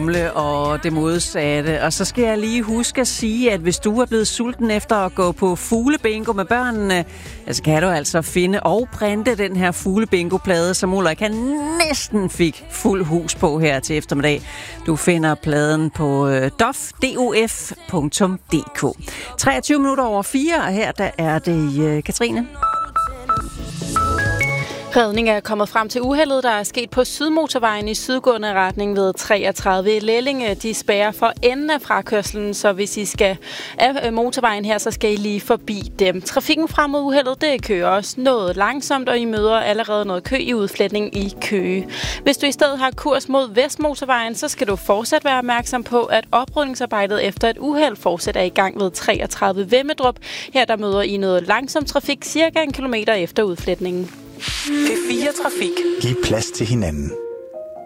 humle og det modsatte. Og så skal jeg lige huske at sige, at hvis du er blevet sulten efter at gå på fuglebingo med børnene, så kan du altså finde og printe den her fuglebingo-plade, som Ulrik han næsten fik fuld hus på her til eftermiddag. Du finder pladen på dof.dk. 23 minutter over 4, og her der er det Katrine. Redning er kommet frem til uheldet, der er sket på Sydmotorvejen i sydgående retning ved 33 Lellinge. De spærrer for enden af frakørslen, så hvis I skal af motorvejen her, så skal I lige forbi dem. Trafikken frem mod uheldet, det kører også noget langsomt, og I møder allerede noget kø i udfletning i Køge. Hvis du i stedet har kurs mod Vestmotorvejen, så skal du fortsat være opmærksom på, at oprydningsarbejdet efter et uheld fortsat er i gang ved 33 Vemmedrup. Her der møder I noget langsom trafik, cirka 1 kilometer efter udfletningen. P4 Trafik. Giv plads til hinanden.